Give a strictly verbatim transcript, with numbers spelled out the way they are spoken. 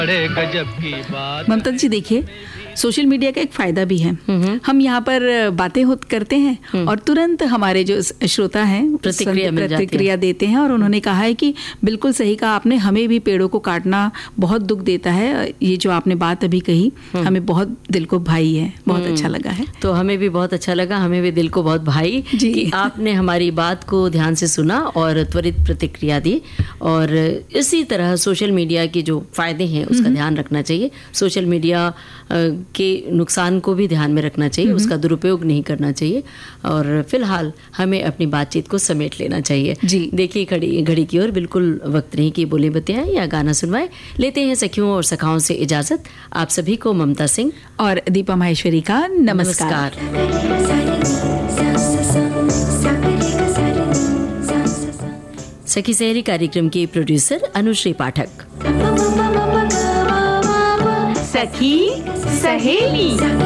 बड़े गजब की बात। ममता जी देखिए, सोशल मीडिया का एक फायदा भी है। हम यहाँ पर बातें होत करते हैं और तुरंत हमारे जो श्रोता हैं प्रतिक्रिया मिल जाती है। प्रतिक्रिया देते हैं और उन्होंने कहा है कि बिल्कुल सही कहा आपने, हमें भी पेड़ों को काटना बहुत दुख देता है। ये जो आपने बात अभी कही हमें बहुत दिल को भाई है, बहुत अच्छा लगा है। तो हमें भी बहुत अच्छा लगा, हमें भी दिल को बहुत भाई कि आपने हमारी बात को ध्यान से सुना और त्वरित प्रतिक्रिया दी। और इसी तरह सोशल मीडिया के जो फायदे हैं उसका ध्यान रखना चाहिए। सोशल मीडिया के नुकसान को भी ध्यान में रखना चाहिए, उसका दुरुपयोग नहीं करना चाहिए। और फिलहाल हमें अपनी बातचीत को समेट लेना चाहिए। जी देखिए घड़ी घड़ी की ओर, बिल्कुल वक्त नहीं कि बोले बतियाएं या गाना सुनवाए। लेते हैं सखियों और सखाओं से इजाजत। आप सभी को ममता सिंह और दीपा माहेश्वरी का नमस्कार, नमस्कार। सखी सहेली कार्यक्रम के प्रोड्यूसर अनुश्री पाठक। सखी सहेली।